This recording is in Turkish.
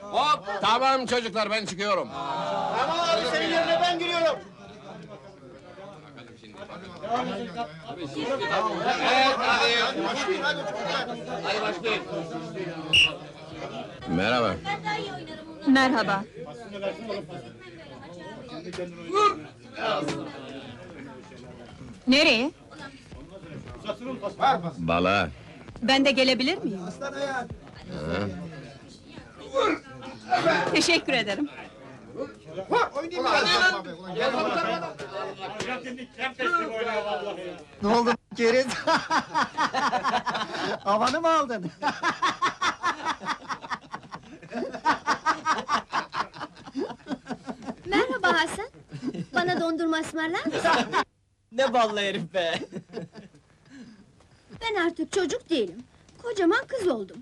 Hop, tamam çocuklar, ben çıkıyorum. Tamam abi, senin yerine ben giriyorum. Evet, hadi. Hadi başlayın. Merhaba. Merhaba. Nereye? Bala. Ben de gelebilir miyim? Teşekkür ederim. Ne oldu Keriz? Havanı mı aldın? Merhaba Hasan. Bana dondurma ısmarlar mısın? Ne ballı herif be! Ben artık çocuk değilim. Kocaman kız oldum.